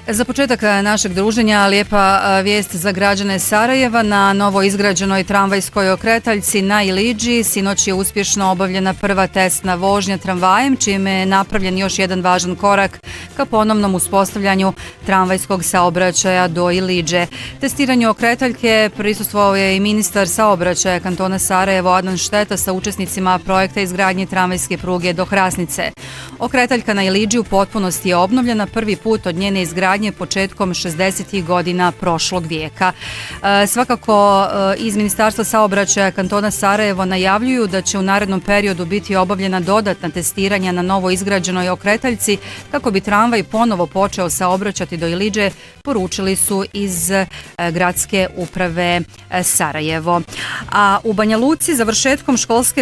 Za početak našeg druženja lijepa vijest za građane Sarajeva. Na novo izgrađenoj tramvajskoj okretaljci na Ilidži sinoć je uspješno obavljena prva testna vožnja tramvajem, čime je napravljen još jedan važan korak ka ponovnom uspostavljanju tramvajskog saobraćaja do Ilidže. Testiranju okretaljke prisustvovao je i ministar saobraćaja kantona Sarajevo Adnan Šteta sa učesnicima projekta izgradnje tramvajske pruge do Hrasnice. Okretaljka na Ilidži u potpunosti je obnovljena prvi put od njene izgradnje početkom 60. godina prošlog vijeka. Svakako iz Ministarstva saobraćaja kantona Sarajevo najavljuju da će u narednom periodu biti obavljena dodatna testiranja na novo izgrađenoj okretaljci kako bi tramvaj ponovo počeo saobraćati do Ilidže, poručili su iz gradske uprave Sarajevo. A u Banja Luci završetkom školske